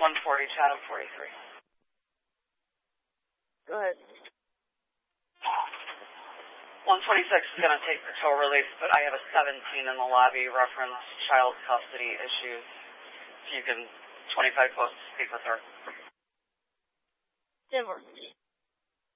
140, Chatham 43. Go ahead. 126 is going to take the tow release, but I have a 17 in the lobby reference child custody issues. If you can, 25 close to speak with her. Denver.